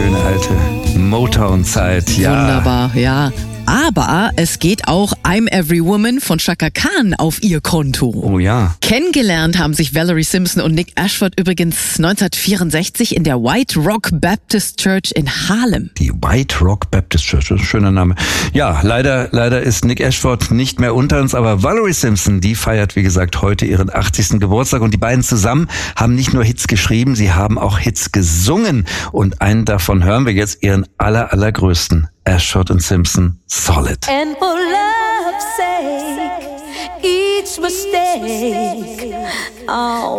schöne alte Motown-Zeit, ja. Wunderbar, ja. Aber es geht auch I'm Every Woman von Chaka Khan auf ihr Konto. Oh ja. Kennengelernt haben sich Valerie Simpson und Nick Ashford übrigens 1964 in der White Rock Baptist Church in Harlem. Die White Rock Baptist Church, das ist ein schöner Name. Ja, leider ist Nick Ashford nicht mehr unter uns, aber Valerie Simpson, die feiert, wie gesagt, heute ihren 80. Geburtstag und die beiden zusammen haben nicht nur Hits geschrieben, sie haben auch Hits gesungen und einen davon hören wir jetzt, ihren allergrößten, Ashford und Simpson, Solid. And for love's sake, each mistake, oh,